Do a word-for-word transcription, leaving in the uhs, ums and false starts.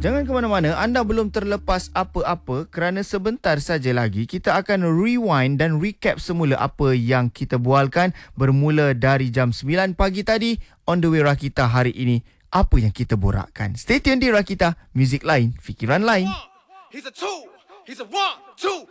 Jangan ke mana-mana, anda belum terlepas apa-apa kerana sebentar saja lagi kita akan rewind dan recap semula apa yang kita bualkan bermula dari jam sembilan pagi tadi on the way Rakita hari ini. Apa yang kita borakkan. Stay tune di Rakita, muzik lain, fikiran lain. He's a two, he's a one, two.